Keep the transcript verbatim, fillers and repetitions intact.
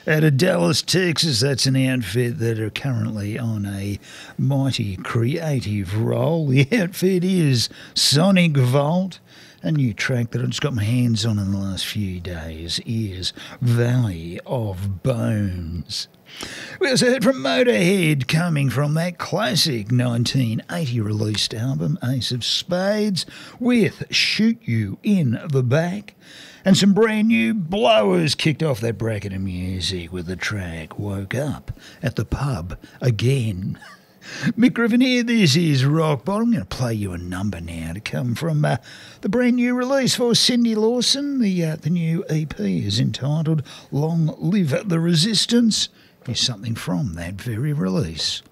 Out of Dallas, Texas, that's an outfit that are currently on a mighty creative roll. The outfit is Sonic Vault. A new track that I just got my hands on in the last few days is Valley of Bones. We also heard from Motorhead, coming from that classic nineteen eighty released album Ace of Spades, with Shoot You in the Back. And some brand new blowers kicked off that bracket of music with the track Woke Up at the Pub Again. Mick Griffin here, this is Rock Bottom. I'm going to play you a number now to come from uh, the brand new release for Cindy Lawson. The, uh, the new E P is entitled Long Live the Resistance. Here's something from that very release.